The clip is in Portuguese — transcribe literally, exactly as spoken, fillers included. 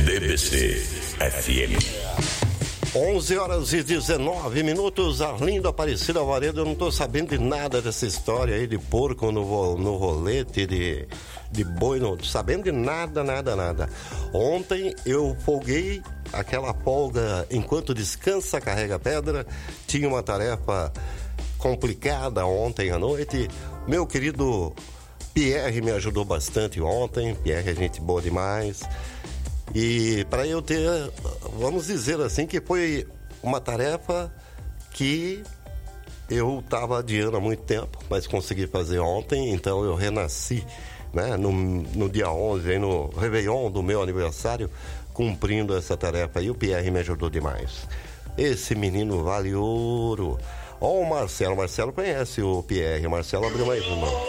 B B C F M. onze horas e dezenove minutos, Arlindo Aparecida Alvaredo. Eu não tô sabendo de nada dessa história aí de porco no, no rolete, de, de boi, não tô sabendo de nada, nada, nada. Ontem eu folguei aquela folga enquanto descansa, carrega pedra. Tinha uma tarefa complicada ontem à noite. Meu querido Pierre me ajudou bastante ontem. Pierre é gente boa demais. E para eu ter, vamos dizer assim, que foi uma tarefa que eu estava adiando há muito tempo, mas consegui fazer ontem, então eu renasci, né, no, no dia onze, aí no Réveillon do meu aniversário, cumprindo essa tarefa, e o Pierre me ajudou demais. Esse menino vale ouro. Ó, o Marcelo, Marcelo conhece o Pierre, o Marcelo abriu mais uma.